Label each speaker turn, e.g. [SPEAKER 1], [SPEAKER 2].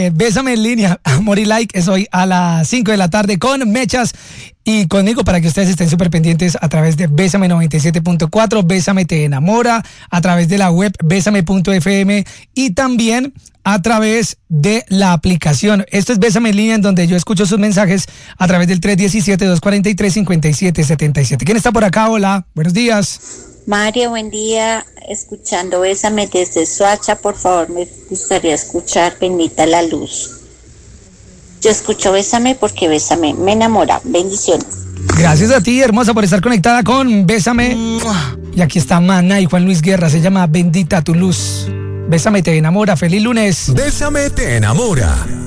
[SPEAKER 1] Bésame en línea, Amor y Like, es hoy a las 5 de la tarde con Mechas y conmigo para que ustedes estén súper pendientes a través de Bésame 97.4, Bésame te enamora, a través de la web bésame.fm y también a través de la aplicación. Esto es Bésame en línea, en donde yo escucho sus mensajes a través del 317-243-5777. ¿Quién está por acá? Hola, buenos días.
[SPEAKER 2] Mario, buen día, escuchando Bésame desde Soacha, por favor, me gustaría escuchar Bendita la Luz. Yo escucho Bésame porque Bésame me enamora. Bendiciones.
[SPEAKER 1] Gracias a ti, hermosa, por estar conectada con Bésame. Y aquí está Maná y Juan Luis Guerra, se llama Bendita tu Luz. Bésame te enamora, feliz lunes.
[SPEAKER 3] Bésame te enamora.